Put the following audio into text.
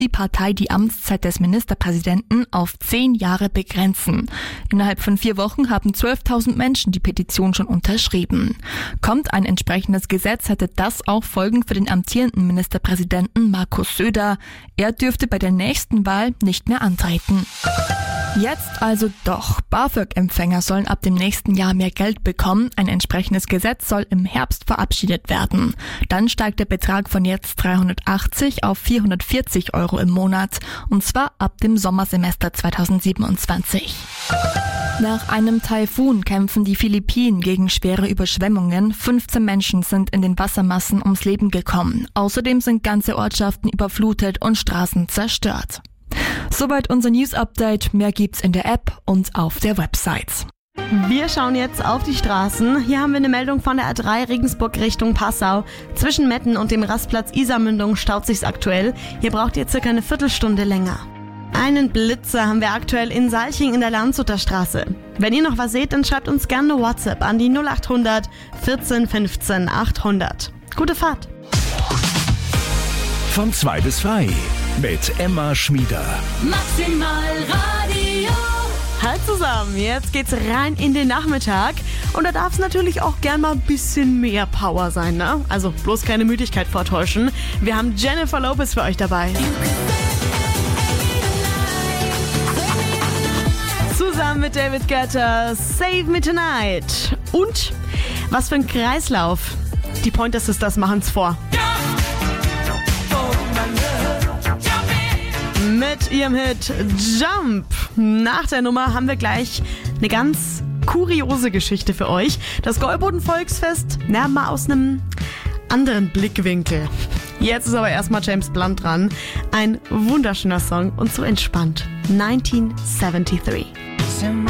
die Partei die Amtszeit des Ministerpräsidenten auf 10 Jahre begrenzen. Innerhalb von 4 Wochen haben 12.000 Menschen die Petition schon unterschrieben. Kommt ein entsprechendes Gesetz, hätte das auch Folgen für den amtierenden Ministerpräsidenten Markus Söder. Er dürfte bei der nächsten Wahl nicht mehr antreten. Jetzt also doch. BAföG-Empfänger sollen ab dem nächsten Jahr mehr Geld bekommen. Ein entsprechendes Gesetz soll im Herbst verabschiedet werden. Dann steigt der Betrag von jetzt 380 auf 440 Euro im Monat. Und zwar ab dem Sommersemester 2027. Nach einem Taifun kämpfen die Philippinen gegen schwere Überschwemmungen. 15 Menschen sind in den Wassermassen ums Leben gekommen. Außerdem sind ganze Ortschaften überflutet und Straßen zerstört. Soweit unser News-Update. Mehr gibt's in der App und auf der Website. Wir schauen jetzt auf die Straßen. Hier haben wir eine Meldung von der A3 Regensburg Richtung Passau. Zwischen Metten und dem Rastplatz Isarmündung staut sich's aktuell. Hier braucht ihr circa eine Viertelstunde länger. Einen Blitzer haben wir aktuell in Salching in der Landshuter Straße. Wenn ihr noch was seht, dann schreibt uns gerne eine WhatsApp an die 0800 14 15 800. Gute Fahrt! Von 2 bis 3 mit Emma Schmieder. Maximal Radio. Halt zusammen, jetzt geht's rein in den Nachmittag. Und da darf es natürlich auch gern mal ein bisschen mehr Power sein, ne? Also bloß keine Müdigkeit vortäuschen. Wir haben Jennifer Lopez für euch dabei. Zusammen mit David Guetta, Save Me Tonight. Und was für ein Kreislauf. Die Pointer Sisters machen's vor. Mit ihrem Hit Jump. Nach der Nummer haben wir gleich eine ganz kuriose Geschichte für euch. Das Gäuboden-Volksfest, mal aus einem anderen Blickwinkel. Jetzt ist aber erstmal James Blunt dran. Ein wunderschöner Song und so entspannt. 1973.